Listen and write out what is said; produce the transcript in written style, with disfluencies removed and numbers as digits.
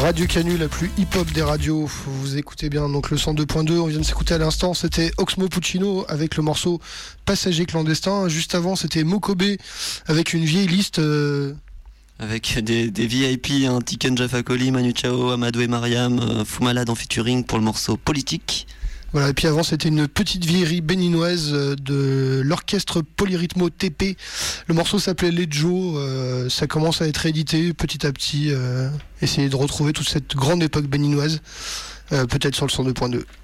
Radio Canu, la plus hip-hop des radios. Vous écoutez bien donc le 102.2. On vient de s'écouter à l'instant, c'était Oxmo Puccino avec le morceau Passager clandestin. Juste avant, c'était Mokobe avec une vieille liste. Avec des VIP, Tiken Jah Fakoly, Manu Chao, Amadou et Mariam, Fou Malade en featuring pour le morceau Politique. Voilà, et puis avant c'était une petite vieillerie béninoise de l'orchestre Polyrythmo TP. Le morceau s'appelait Lejo, ça commence à être édité petit à petit, essayer de retrouver toute cette grande époque béninoise, peut-être sur le 102.2.